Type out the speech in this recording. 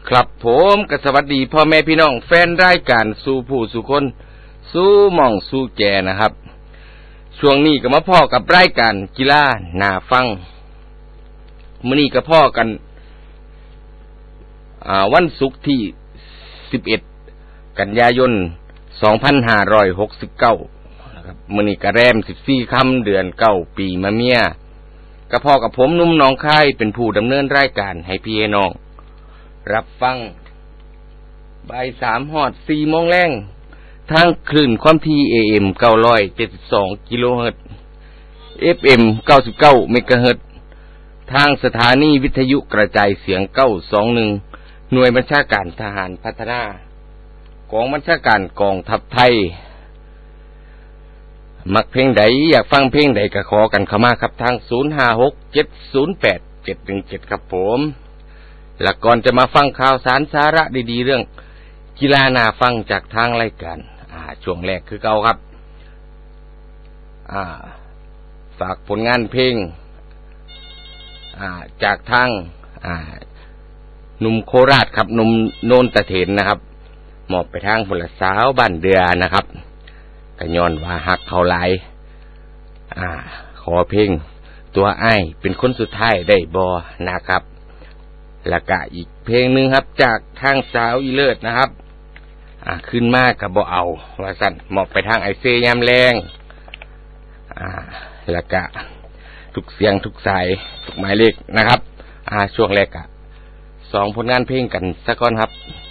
ครับผมก็สวัสดีพ่อแม่พี่น้องแฟนรายการสู่ผู้สู่คนสู่หม่องสู่แก่นะครับช่วงนี้ก็มาพ่อกับรายการกีฬาน่าฟังมื้อนี้ก็พ่อกันวันศุกร์ที่11กันยายน2569นะครับมื้อนี้ก็แรม14ค่ำเดือน9ปีมะเมียก็พ่อกับผมหนุ่มหนองคายเป็นผู้ดำเนินรายการให้พี่น้องรับฟังบ่าย3ฮอด4โมงแรงทางคลื่นความถี่ AM 972กิโลเฮิรตซ์ FM 99เมกะเฮิรตซ์ทางสถานีวิทยุกระจายเสียง921หน่วยบัญชาการทหารพัฒนากองบัญชาการกองทัพไทยมักเพลงใดอยากฟังเพลงใดก็ขอกันเข้ามาครับทาง0567087717ครับผมและก่อนจะมาฟังข่าวสารสาระดีๆเรื่องกีฬาน่าฟังจากทางรายการช่วงแรกคือเก่าครับฝากผลงานเพลงจากทางหนุ่มโคราชครับหนุ่มโนนตะเถนนะครับมอบไปทางพลสาวบ้านเดือนะครับก็ย้อนว่าฮักเขาหลายขอเพลงตัวอ้ายเป็นคนสุดท้ายได้บ่นะครับแล้วก็อีกเพลงนึงครับจากทางสาวอีเลิศนะครับขึ้นมาก็บ่เอาว่าสั่นมอบไปทางไอเซยามแรงแล้วก็ทุกเสียงทุกสายทุกหมายเลขนะครับช่วงแรก2ผลงานเพลงกันซะก่อนครับ